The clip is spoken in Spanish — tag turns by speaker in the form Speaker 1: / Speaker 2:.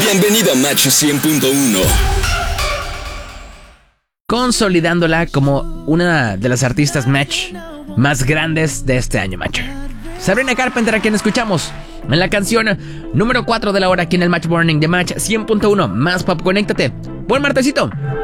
Speaker 1: Bienvenido a Match 100.1.
Speaker 2: Consolidándola como una de las artistas Match más grandes de este año, Match. Sabrina Carpenter, a quien escuchamos en la canción número 4 de la hora aquí en el Match Morning de Match 100.1. Más pop, conéctate. Buen martesito.